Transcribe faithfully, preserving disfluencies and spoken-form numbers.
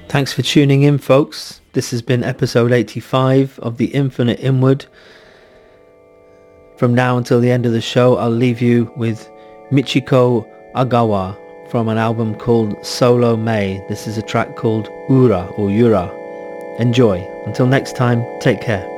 Thanks for tuning in, folks. This has been episode eighty-five of The Infinite Inward. From now until the end of the show, I'll leave you with Michiko Agawa from an album called Solo May. This is a track called Ura or Yura. Enjoy. Until next time, take care.